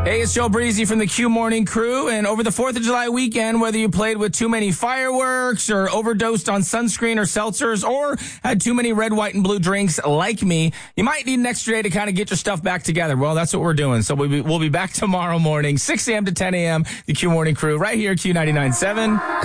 Hey, it's Joe Breezy from the Q Morning Crew, and over the 4th of July weekend, whether you played with too many fireworks or overdosed on sunscreen or seltzers or had too many red, white, and blue drinks like me, you might need an extra day to kind of get your stuff back together. Well, that's what we're doing. So we'll be back tomorrow morning, 6 a.m. to 10 a.m., the Q Morning Crew, right here, Q99.7.